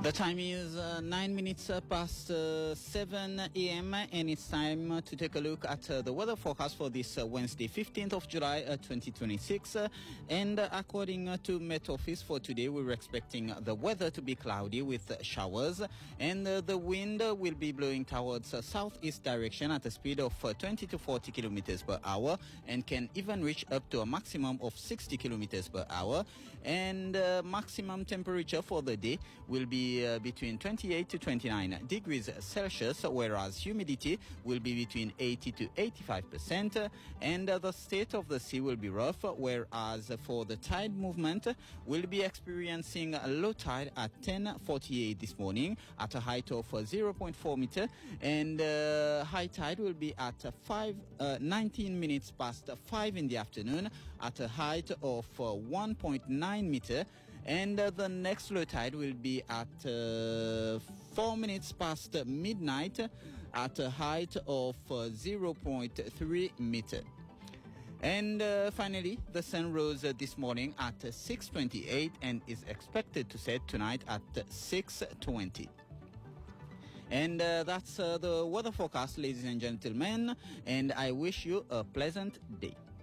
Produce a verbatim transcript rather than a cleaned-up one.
The time is uh, nine minutes uh, past uh, seven a m and it's time uh, to take a look at uh, the weather forecast for this uh, Wednesday, fifteenth of July, uh, twenty twenty-six. Uh, and uh, according uh, to Met Office for today, we're expecting the weather to be cloudy with uh, showers, and uh, the wind uh, will be blowing towards uh, southeast direction at a speed of uh, twenty to forty kilometers per hour, and can even reach up to a maximum of sixty kilometers per hour. And uh, maximum temperature for the day will be Uh, between twenty-eight to twenty-nine degrees Celsius, whereas humidity will be between eighty to eighty-five percent, and uh, the state of the sea will be rough, whereas for the tide movement, we'll be experiencing a low tide at ten forty-eight this morning at a height of uh, zero point four meter, and uh, high tide will be at uh, five, uh, nineteen minutes past five in the afternoon at a height of uh, one point nine meter. And uh, the next low tide will be at uh, four minutes past midnight at a height of uh, zero point three meter. And uh, finally, the sun rose uh, this morning at uh, six twenty-eight and is expected to set tonight at uh, six twenty. And uh, that's uh, the weather forecast, ladies and gentlemen, and I wish you a pleasant day.